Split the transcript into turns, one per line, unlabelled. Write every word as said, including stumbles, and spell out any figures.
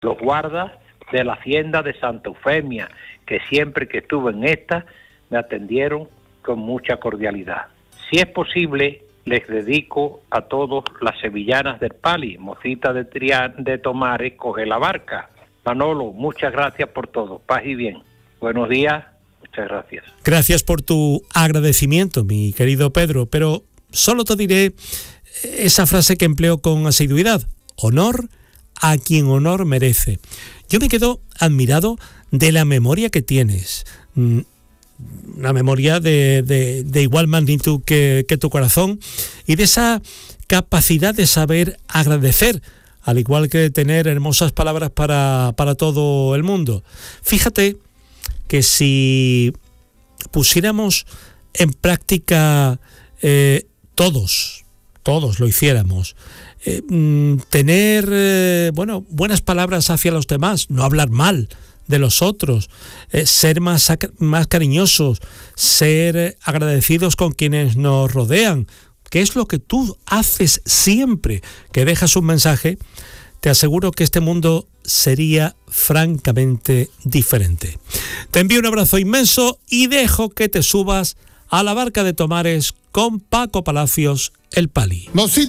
los guardas de la hacienda de Santa Eufemia, que siempre que estuve en esta me atendieron con mucha cordialidad. Si es posible, les dedico a todos las sevillanas del Pali, Mocita de Trián de Tomares, Coge la Barca. Manolo, muchas gracias por todo, paz y bien. Buenos días, muchas gracias.
Gracias por tu agradecimiento, mi querido Pedro, pero solo te diré esa frase que empleo con asiduidad: honor a quien honor merece. Yo me quedo admirado de la memoria que tienes, una memoria de, de, de igual magnitud que, que tu corazón, y de esa capacidad de saber agradecer, al igual que de tener hermosas palabras para, para todo el mundo. Fíjate que si pusiéramos en práctica eh, todos, todos lo hiciéramos, eh, tener eh, bueno, buenas palabras hacia los demás, no hablar mal de los otros, eh, ser más, más cariñosos, ser agradecidos con quienes nos rodean, que es lo que tú haces siempre que dejas un mensaje, te aseguro que este mundo sería francamente diferente. Te envío un abrazo inmenso y dejo que te subas a la barca de Tomares con Paco Palacios, el Pali.
Mocita